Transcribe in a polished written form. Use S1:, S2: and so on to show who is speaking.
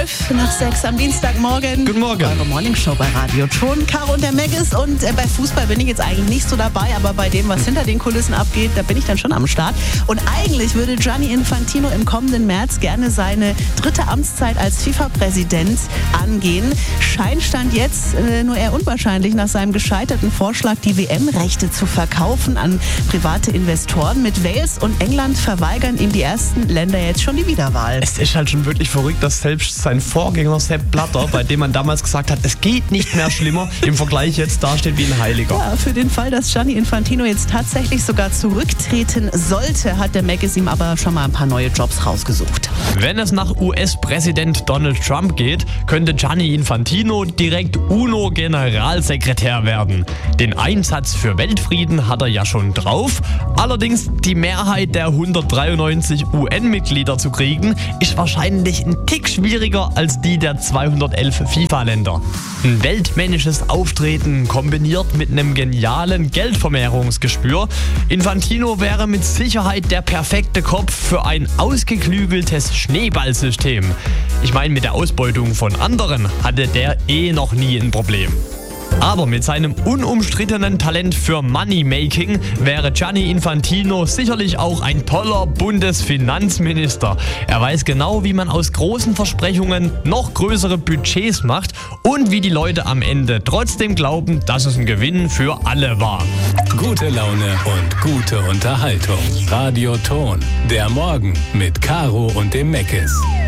S1: Nach 6 am Dienstagmorgen.
S2: Guten Morgen.
S1: Eure Morningshow bei Radio Ton. Caro und der Meggis. Und bei Fußball bin ich jetzt eigentlich nicht so dabei, aber bei dem, was hinter den Kulissen abgeht, da bin ich dann schon am Start. Und eigentlich würde Gianni Infantino im kommenden März gerne seine 3. Amtszeit als FIFA-Präsident angehen. Stand jetzt nur eher unwahrscheinlich nach seinem gescheiterten Vorschlag, die WM-Rechte zu verkaufen an private Investoren. Mit Wales und England verweigern ihm die ersten Länder jetzt schon die Wiederwahl.
S2: Es ist halt schon wirklich verrückt, dass selbst sein Vorgänger Sepp Blatter, bei dem man damals gesagt hat, es geht nicht mehr schlimmer, im Vergleich jetzt dasteht wie ein Heiliger.
S1: Ja, für den Fall, dass Gianni Infantino jetzt tatsächlich sogar zurücktreten sollte, hat der Meggis ihm aber schon mal ein paar neue Jobs rausgesucht.
S2: Wenn es nach US-Präsident Donald Trump geht, könnte Gianni Infantino direkt UNO-Generalsekretär werden. Den Einsatz für Weltfrieden hat er ja schon drauf. Allerdings die Mehrheit der 193 UN-Mitglieder zu kriegen, ist wahrscheinlich ein Tick schwieriger als die der 211 FIFA-Länder. Ein weltmännisches Auftreten kombiniert mit einem genialen Geldvermehrungsgespür. Infantino wäre mit Sicherheit der perfekte Kopf für ein ausgeklügeltes Schneeballsystem. Ich meine, mit der Ausbeutung von anderen hatte der noch nie ein Problem. Aber mit seinem unumstrittenen Talent für Moneymaking wäre Gianni Infantino sicherlich auch ein toller Bundesfinanzminister. Er weiß genau, wie man aus großen Versprechungen noch größere Budgets macht und wie die Leute am Ende trotzdem glauben, dass es ein Gewinn für alle war.
S3: Gute Laune und gute Unterhaltung. Radio Ton. Der Morgen mit Caro und dem Meggis.